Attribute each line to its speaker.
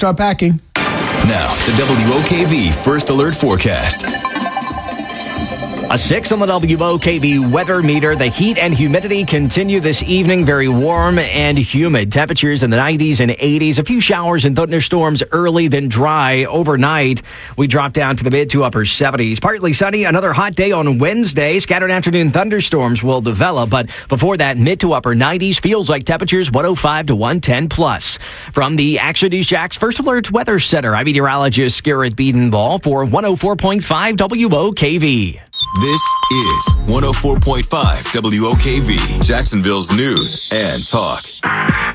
Speaker 1: start packing.
Speaker 2: Now, the WOKV First Alert Forecast.
Speaker 3: A 6 on the WOKV weather meter. The heat and humidity continue this evening. Very warm and humid. Temperatures in the 90s and 80s. A few showers and thunderstorms early, then dry overnight. We drop down to the mid to upper 70s. Partly sunny. Another hot day on Wednesday. Scattered afternoon thunderstorms will develop, but before that, mid to upper 90s. Feels like temperatures 105 to 110 plus. From the Action News Jax First Alert Weather Center, I'm meteorologist Garrett Biedenball for 104.5 WOKV.
Speaker 2: This is 104.5 WOKV, Jacksonville's news and talk.